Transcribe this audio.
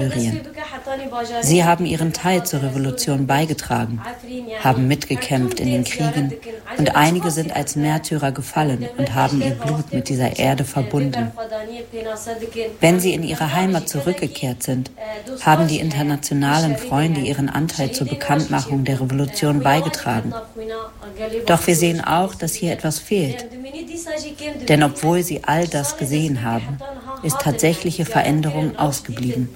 Syrien. Sie haben ihren Teil zur Revolution beigetragen, haben mitgekämpft in den Kriegen und einige sind als Märtyrer gefallen und haben ihr Blut mit dieser Erde verbunden. Wenn sie in ihre Heimat zurückgekehrt sind, haben die internationalen Freunde ihren Anteil zur Bekanntmachung der Revolution beigetragen. Doch wir sehen auch, dass hier etwas fehlt. Denn obwohl sie all das gesehen haben, ist tatsächliche Veränderung ausgeblieben.